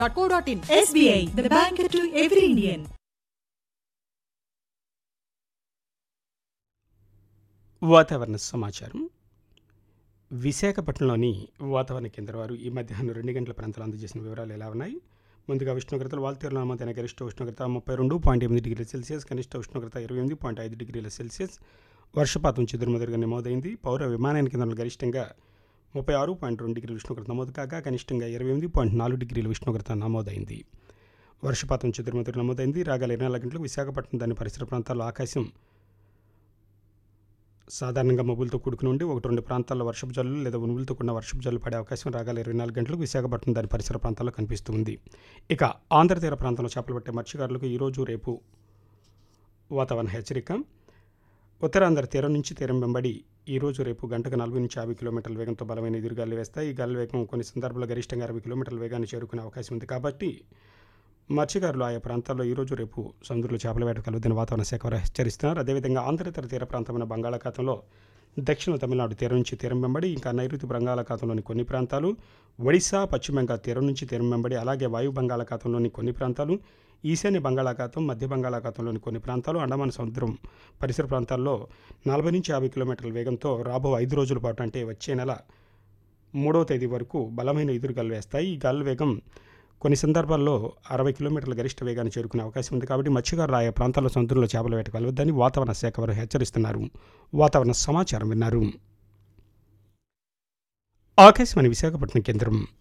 .co.in. SBI, the bank to every Indian. వాతావరణ సమాచారం. విశాఖపట్నంలోని వాతావరణ కేంద్రం వారు ఈ మధ్యాహ్నం 2 గంటల ప్రాంతాలు అందజేసిన వివరాలు ఎలా ఉన్నాయి? ముందుగా ఉష్ణోగ్రతలు వాల్తీరులో నమోదైన గరిష్ట ఉష్ణోగ్రత 32.8 డిగ్రీల సెల్సియస్, కనిష్ట ఉష్ణోగ్రత 28.5 డిగ్రీల సెల్సియస్. వర్షపాతం చెదురుమదురుగా నమోదైంది. పౌర విమానయాన కేంద్రంలో గరిష్టంగా 36.2 డిగ్రీల ఉష్ణోగ్రత నమోదు కాగా కనిష్టంగా 28.4 డిగ్రీల ఉష్ణోగ్రత నమోదైంది. వర్షపాతం చెదురుమదురు నమోదైంది. రాగల 24 గంటలకు విశాఖపట్నం దాని పరిసర ప్రాంతాల్లో ఆకాశం సాధారణంగా మబ్బులతో కూడుకుని ఉండి 1-2 ప్రాంతాల్లో వర్షపు జల్లులు లేదా ఉరుములతో కూడిన వర్షపు జల్లు పడే అవకాశం రాగల 24 గంటలకు విశాఖపట్నం దాని పరిసర ప్రాంతాల్లో కనిపిస్తుంది. ఇక ఆంధ్ర తీర ప్రాంతంలో చేపలు పట్టే మత్స్యకారులకు ఈరోజు రేపు వాతావరణ హెచ్చరిక. ఉత్తరాంధ్ర తీరం నుంచి తీరం వెంబడి ఈరోజు రేపు గంటకు 40 నుంచి 50 కిలోమీటర్ల వేగంతో బలమైన ఎదురుగాలు వేస్తాయి. ఈ గాలి వేగం కొన్ని సందర్భాల్లో గరిష్టంగా 60 కిలోమీటర్ల వేగాన్ని చేరుకునే అవకాశం ఉంది. కాబట్టి మత్స్యకారులు ఆయా ప్రాంతాల్లో ఈరోజు రేపు సముద్రంలో చేపల వేట కలుగుతున్న వాతావరణ శాఖ వారు హెచ్చరిస్తున్నారు. అదేవిధంగా ఆంధ్రతీర తీర ప్రాంతమైన బంగాళాఖాతంలో దక్షిణ తమిళనాడు తీరం నుంచి తీరం వెంబడి, ఇంకా నైరుతి బంగాళాఖాతంలోని కొన్ని ప్రాంతాలు, ఒడిశా పశ్చిమ బెంగాల్ తీరం నుంచి తీరం వెంబడి, అలాగే వాయు బంగాళాఖాతంలోని కొన్ని ప్రాంతాలు, ఈశాన్య బంగాళాఖాతం, మధ్య బంగాళాఖాతంలోని కొన్ని ప్రాంతాలు, అండమాన్ సముద్రం పరిసర ప్రాంతాల్లో 40 నుంచి 50 కిలోమీటర్ల వేగంతో రాబో 5 రోజుల పాటు అంటే వచ్చే నెల 3వ తేదీ వరకు బలమైన ఎదురుగాలు వేస్తాయి. ఈ గాలి వేగం కొన్ని సందర్భాల్లో 60 కిలోమీటర్ల గరిష్ట వేగాన్ని చేరుకునే అవకాశం ఉంది. కాబట్టి మత్స్యకారులు ఆయా ప్రాంతాల్లో సముద్రంలో చేపల వేటకు వెళ్ళవద్దని వాతావరణ శాఖ వారు హెచ్చరిస్తున్నారు. వాతావరణ సమాచారం విన్నారు. ఆకాశవాణి విశాఖపట్నం కేంద్రం.